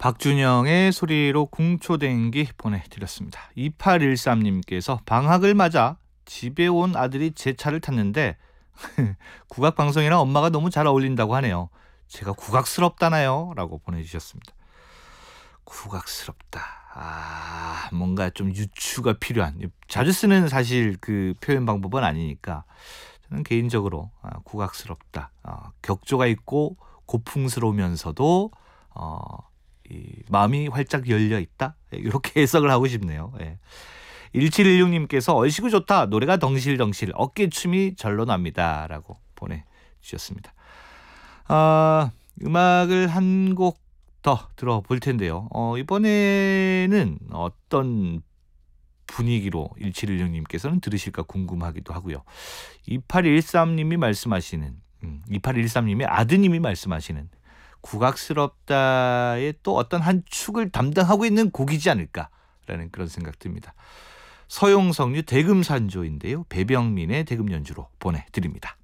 박준영의 소리로 궁초댕기 보내드렸습니다. 2813님께서 방학을 맞아 집에 온 아들이 제 차를 탔는데 국악방송이랑 엄마가 너무 잘 어울린다고 하네요. 제가 국악스럽다나요? 라고 보내주셨습니다. 국악스럽다. 뭔가 좀 유추가 필요한, 자주 쓰는 사실 그 표현 방법은 아니니까 저는 개인적으로 국악스럽다. 격조가 있고 고풍스러우면서도 이 마음이 활짝 열려 있다. 이렇게 해석을 하고 싶네요. 1716님께서 얼씨구 좋다. 노래가 덩실덩실 어깨춤이 절로 납니다. 라고 보내주셨습니다. 음악을 한 곡 더 들어볼 텐데요. 이번에는 어떤 분위기로 1716님께서는 들으실까 궁금하기도 하고요. 2813님이 말씀하시는 2813님의 아드님이 말씀하시는 국악스럽다의 또 어떤 한 축을 담당하고 있는 곡이지 않을까라는 그런 생각 듭니다. 서용석류 대금산조인데요. 배병민의 대금 연주로 보내드립니다.